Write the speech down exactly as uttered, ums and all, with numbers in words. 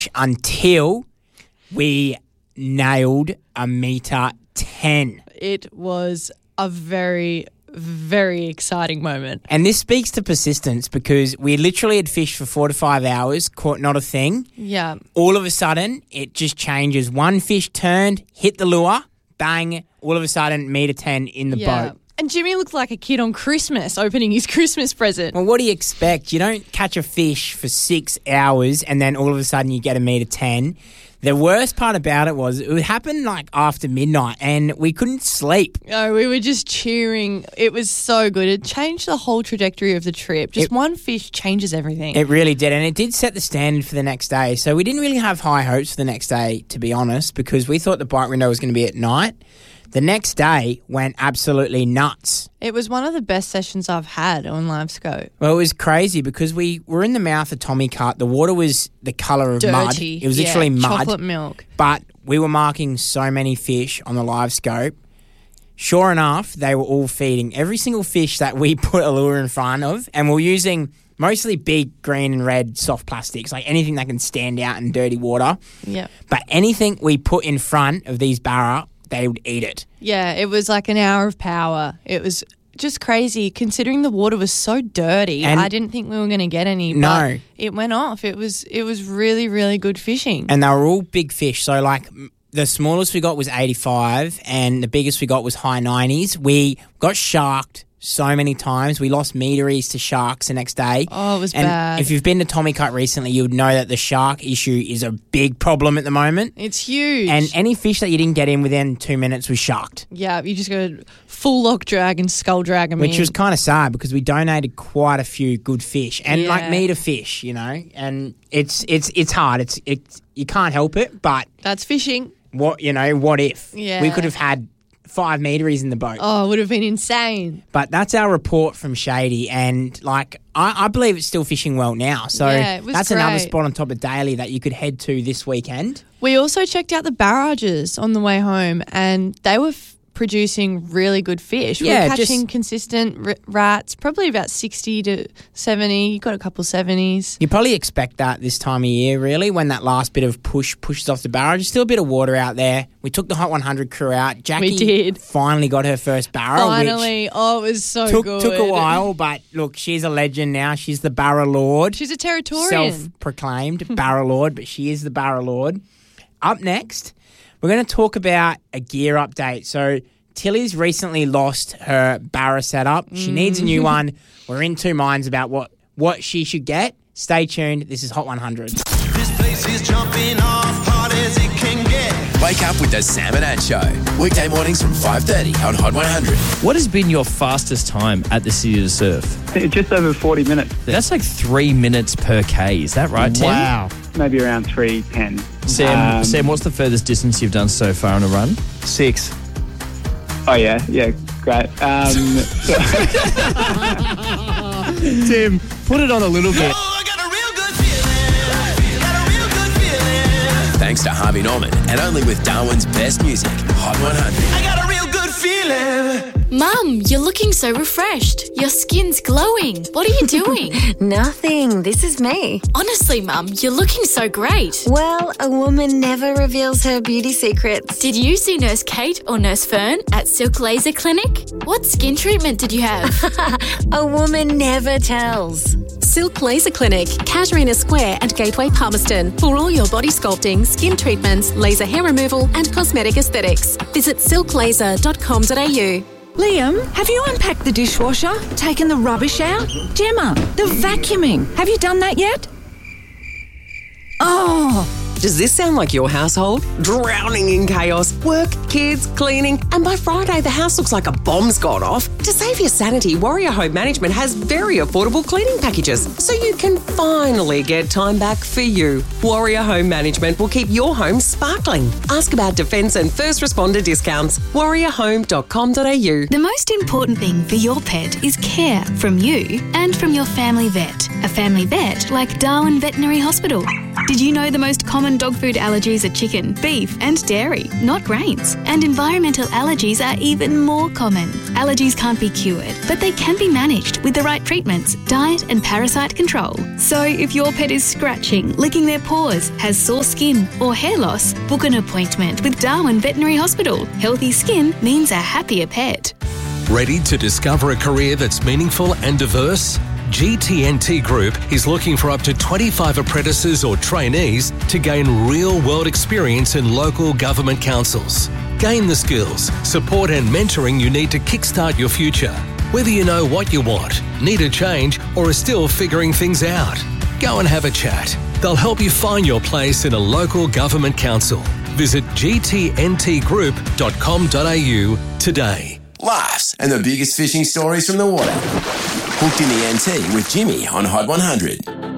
until we nailed a metre ten. It was a very, very exciting moment. And this speaks to persistence because we literally had fished for four to five hours, caught not a thing. Yeah. All of a sudden, it just changes. One fish turned, hit the lure, bang, all of a sudden, metre ten in the yeah. boat. And Jimmy looked like a kid on Christmas opening his Christmas present. Well, what do you expect? You don't catch a fish for six hours and then all of a sudden you get a metre ten. The worst part about it was it would happen like after midnight and we couldn't sleep. Oh, we were just cheering. It was so good. It changed the whole trajectory of the trip. Just it, one fish changes everything. It really did. And it did set the standard for the next day. So we didn't really have high hopes for the next day, to be honest, because we thought the bite window was going to be at night. The next day went absolutely nuts. It was one of the best sessions I've had on LiveScope. Well, it was crazy because we were in the mouth of Tommy Cut. The water was the colour of Dirty. mud. It was yeah, literally mud. Chocolate milk. But we were marking so many fish on the LiveScope. Sure enough, they were all feeding every single fish that we put a lure in front of, and we're using mostly big green and red soft plastics, like anything that can stand out in dirty water. Yeah. But anything we put in front of these barra, they would eat it. Yeah, it was like an hour of power. It was just crazy considering the water was so dirty. And I didn't think we were going to get any. No. But it went off. It was it was really, really good fishing. And they were all big fish. So like the smallest we got was eighty-five and the biggest we got was high nineties. We got sharked so many times. We lost meteries to sharks the next day. Oh, it was and bad. If you've been to Tommy Cut recently, you would know that the shark issue is a big problem at the moment. It's huge. And any fish that you didn't get in within two minutes was sharked. Yeah, you just go full lock drag and skull drag them Which in. was kind of sad because we donated quite a few good fish and Yeah. like meter fish, you know. And it's it's it's hard. It's it's you can't help it. But That's fishing. what you know, what if Yeah. we could have had five meteries in the boat? Oh, it would have been insane. But that's our report from Shady, and like I, I believe it's still fishing well now. So Yeah, it was that's another great. spot on top of Daly that you could head to this weekend. We also checked out the barrages on the way home, and they were f- producing really good fish. We Yeah, were catching just- consistent r- rats, probably about sixty to seventy. You got a couple seventies. You probably expect that this time of year, really, when that last bit of push pushes off the barrage. There's still a bit of water out there. We took the Hot one hundred crew out. Jackie We did. finally got her first barra, Finally, oh, it was so which took, good. took a while, but look, she's a legend now. She's the barra lord. She's a Territorian. Self-proclaimed barra lord, but she is the barra lord. Up next, we're going to talk about a gear update. So Tilly's recently lost her barra setup. She Mm. needs a new one. We're in two minds about what, what she should get. Stay tuned. This is Hot one hundred. This place is jumping off hard as it can get. Wake up with the Sam and Ad Show. Weekday mornings from five thirty on Hot one hundred. What has been your fastest time at the City to Surf? Just over forty minutes, That's like three minutes per K. Is that right, Tim? Wow. maybe around three ten. Sam, Um, Sam, what's the furthest distance you've done so far on a run? Six. Oh yeah, yeah, great. Um, so, Tim, put it on a little bit. Oh, I got a real good feeling. Got a real good feeling. Thanks to Harvey Norman and only with Darwin's best music, Hot one hundred. I got a real good feeling. Mum, you're looking so refreshed. Your skin's glowing. What are you doing? Nothing. This is me. Honestly, Mum, you're looking so great. Well, a woman never reveals her beauty secrets. Did you see Nurse Kate or Nurse Fern at Silk Laser Clinic? What skin treatment did you have? A woman never tells. Silk Laser Clinic, Casuarina Square and Gateway Palmerston. For all your body sculpting, skin treatments, laser hair removal and cosmetic aesthetics. Visit silk laser dot com dot a u. Liam, have you unpacked the dishwasher? Taken the rubbish out? Gemma, the vacuuming. Have you done that yet? Oh, Does this sound like your household? Drowning in chaos, work, kids, cleaning, and by Friday the house looks like a bomb's gone off? To save your sanity, Warrior Home Management has very affordable cleaning packages, so you can finally get time back for you. Warrior Home Management will keep your home sparkling. Ask about defence and first responder discounts. warrior home dot com dot a u. The most important thing for your pet is care from you and from your family vet. A family vet like Darwin Veterinary Hospital. Did you know the most common common dog food allergies are chicken, beef and dairy, not grains. And environmental allergies are even more common. Allergies can't be cured, but they can be managed with the right treatments, diet and parasite control. So if your pet is scratching, licking their paws, has sore skin or hair loss, book an appointment with Darwin Veterinary Hospital. Healthy skin means a happier pet. Ready to discover a career that's meaningful and diverse? G T N T Group is looking for up to twenty-five apprentices or trainees to gain real-world experience in local government councils. Gain the skills, support and mentoring you need to kickstart your future. Whether you know what you want, need a change or are still figuring things out, go and have a chat. They'll help you find your place in a local government council. Visit g t n t group dot com dot a u today. Laughs and the biggest fishing stories from the water. Hooked in the N T with Jimmy on Hot one hundred.